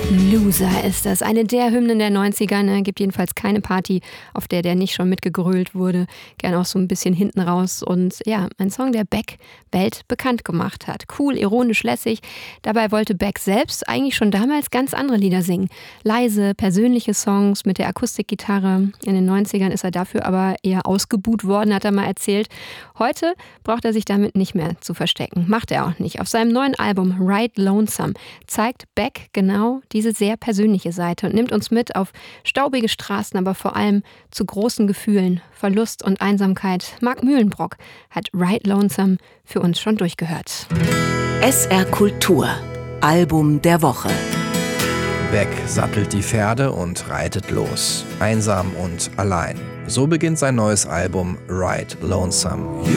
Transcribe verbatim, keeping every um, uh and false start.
Loser ist das. Eine der Hymnen der neunziger. Ne? Gibt jedenfalls keine Party, auf der der nicht schon mitgegrölt wurde. Gern auch so ein bisschen hinten raus. Und ja, ein Song, der Beck weltbekannt gemacht hat. Cool, ironisch, lässig. Dabei wollte Beck selbst eigentlich schon damals ganz andere Lieder singen. Leise, persönliche Songs mit der Akustikgitarre. In den neunzigern ist er dafür aber eher ausgebuht worden, hat er mal erzählt. Heute braucht er sich damit nicht mehr zu verstecken. Macht er auch nicht. Auf seinem neuen Album Ride Lonesome zeigt Beck genau die diese sehr persönliche Seite und nimmt uns mit auf staubige Straßen, aber vor allem zu großen Gefühlen, Verlust und Einsamkeit. Marc Mühlenbrock hat Ride Lonesome für uns schon durchgehört. S R Kultur, Album der Woche. Beck sattelt die Pferde und reitet los, einsam und allein. So beginnt sein neues Album Ride Lonesome.